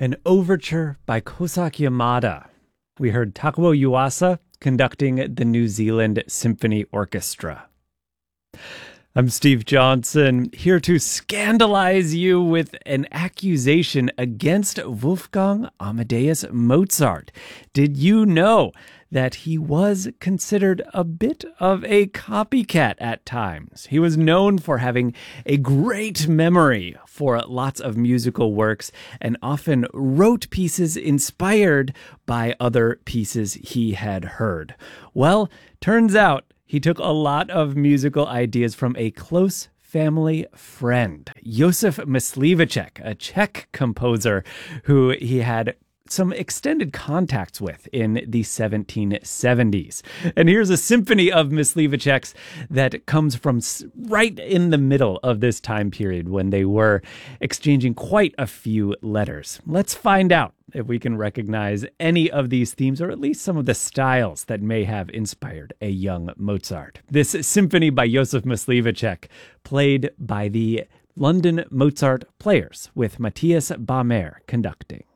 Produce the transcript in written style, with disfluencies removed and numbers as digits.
An overture by Kosaki Yamada. We heard Takuo Yuasa conducting the New Zealand Symphony Orchestra. I'm Steve Johnson, here to scandalize you with an accusation against Wolfgang Amadeus Mozart. Did you know that he was considered a bit of a copycat at times? He was known for having a great memory for lots of musical works and often wrote pieces inspired by other pieces he had heard. Well, turns out he took a lot of musical ideas from a close family friend, Josef Myslivacek, a Czech composer who he had some extended contacts with in the 1770s. And here's a symphony of Myslivacek's that comes from right in the middle of this time period when they were exchanging quite a few letters. Let's find out if we can recognize any of these themes, or at least some of the styles that may have inspired a young Mozart. This symphony by Josef Myslivacek, played by the London Mozart Players, with Matthias Baumer conducting.